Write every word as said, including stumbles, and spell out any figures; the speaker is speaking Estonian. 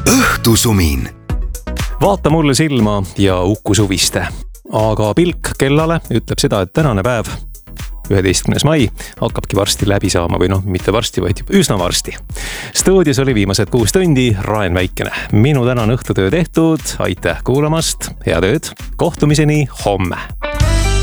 õhtusumin. Vaata mulle silma ja Uku Suviste. Aga pilk kellale ütleb seda, et tänane päev, üheteistkümnes mai, hakkabki varsti läbi saama või noh, mitte varsti, vaid üsna varsti. Stuudios oli viimased kuus tundi Raen Väikene. Minu tänane õhtutöö tehtud, aitäh kuulamast, head ööd, kohtumiseni homme.